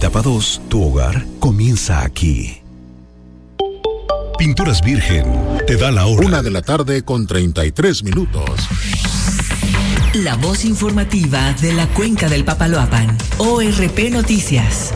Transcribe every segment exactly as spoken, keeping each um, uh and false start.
etapa dos, tu hogar comienza aquí. Pinturas Virgen te da la hora. Una de la tarde con treinta y tres minutos. La voz informativa de la Cuenca del Papaloapan. O R P Noticias.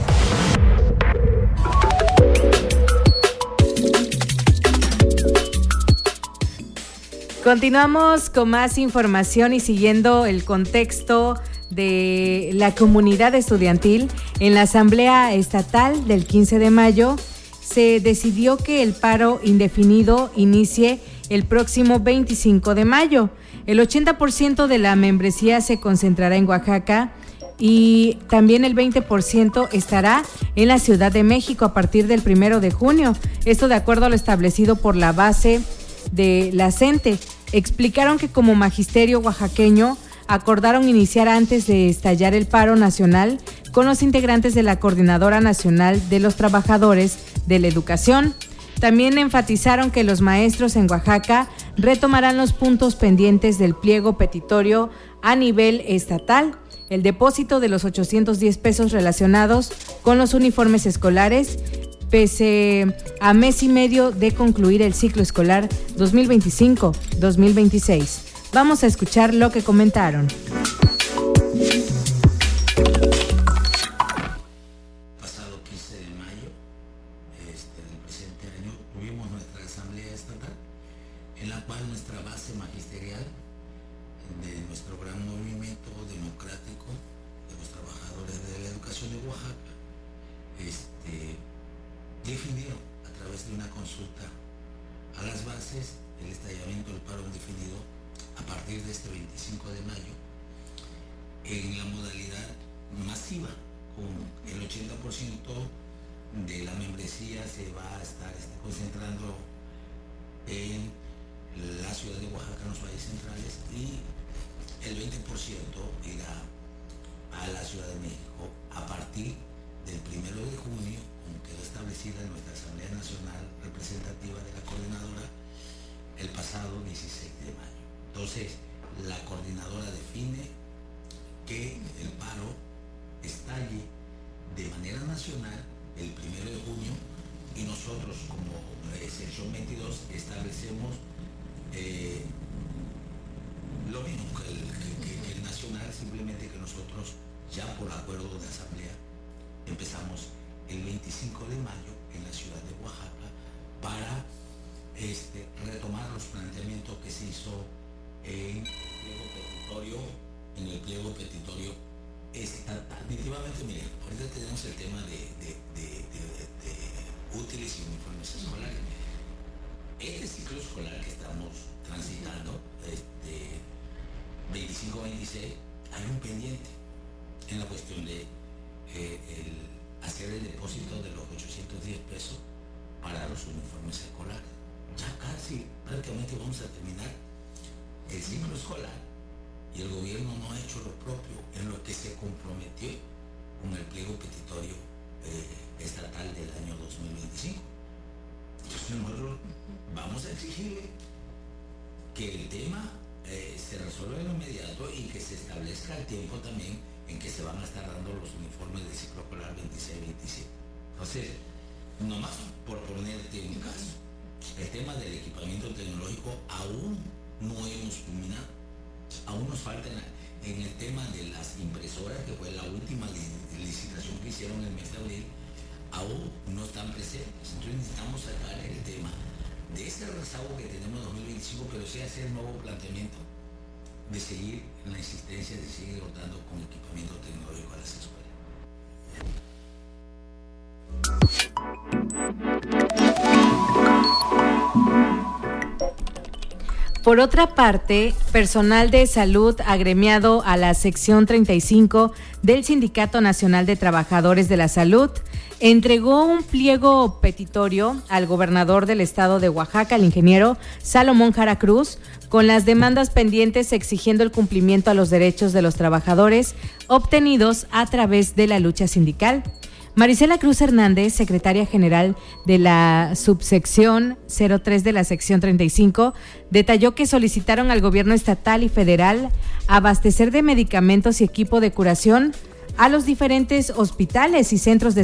Continuamos con más información y siguiendo el contexto de la comunidad estudiantil. En la Asamblea Estatal del quince de mayo se decidió que el paro indefinido inicie el próximo veinticinco de mayo. El ochenta por ciento de la membresía se concentrará en Oaxaca y también el veinte por ciento estará en la Ciudad de México a partir del primero de junio. Esto de acuerdo a lo establecido por la base de la CENTE. Explicaron que como magisterio oaxaqueño acordaron iniciar antes de estallar el paro nacional con los integrantes de la Coordinadora Nacional de los Trabajadores de la Educación. También enfatizaron que los maestros en Oaxaca retomarán los puntos pendientes del pliego petitorio a nivel estatal, el depósito de los ochocientos diez pesos relacionados con los uniformes escolares, pese a mes y medio de concluir el ciclo escolar dos mil veinticinco dos mil veintiséis. Vamos a escuchar lo que comentaron. Pasado quince de mayo este, del presente año tuvimos nuestra asamblea estatal, en la cual nuestra base magisterial de nuestro gran movimiento democrático de los trabajadores de la educación de Oaxaca este, definió a través de una consulta a las bases el estallamiento del paro indefinido a partir de este veinticinco de mayo en la modalidad masiva, con el ochenta por ciento de la membresía se va a estar este, concentrando en la ciudad de Oaxaca, en los valles centrales, y el veinte por ciento irá a la Ciudad de México a partir del primero de junio, como quedó establecida en nuestra Asamblea Nacional Representativa de la Coordinadora el pasado dieciséis de mayo. Entonces, la coordinadora define que el paro estalle de manera nacional el primero de junio y nosotros como eh, sección veintidós establecemos eh, lo mismo que el, que, que, que el nacional, simplemente que nosotros ya por acuerdo de asamblea empezamos el veinticinco de mayo en la ciudad de Oaxaca para este, retomar los planteamientos que se hizo en el pliego petitorio, en el pliego petitorio estatal. Definitivamente, miren, ahorita tenemos el tema de, de, de, de, de útiles y uniformes escolares. Este ciclo escolar que estamos transitando, este veinticinco veintiséis, hay un pendiente en la cuestión de eh, el hacer el depósito de los ochocientos diez pesos para los uniformes escolares. Ya casi, prácticamente vamos a terminar el ciclo escolar y el gobierno no ha hecho lo propio en lo que se comprometió con el pliego petitorio eh, estatal del año dos mil veinticinco. Entonces nosotros vamos a exigirle que el tema eh, se resuelva de lo inmediato y que se establezca el tiempo también en que se van a estar dando los uniformes del ciclo escolar veintiséis veintisiete. Entonces, nomás por ponerte un caso, el tema del equipamiento tecnológico aún no hemos culminado. Aún nos falta en, la, en el tema de las impresoras, que fue la última licitación que hicieron en el mes de abril, aún no están presentes. Entonces necesitamos sacar el tema de ese rezago que tenemos en dos mil veinticinco, pero sí hacer el nuevo planteamiento de seguir en la insistencia de seguir dotando con equipamiento tecnológico a las escuelas. Por otra parte, personal de salud agremiado a la sección treinta y cinco del Sindicato Nacional de Trabajadores de la Salud entregó un pliego petitorio al gobernador del estado de Oaxaca, el ingeniero Salomón Jara Cruz, con las demandas pendientes exigiendo el cumplimiento a los derechos de los trabajadores obtenidos a través de la lucha sindical. Marisela Cruz Hernández, secretaria general de la subsección cero tres de la sección treinta y cinco, detalló que solicitaron al gobierno estatal y federal abastecer de medicamentos y equipo de curación a los diferentes hospitales y centros de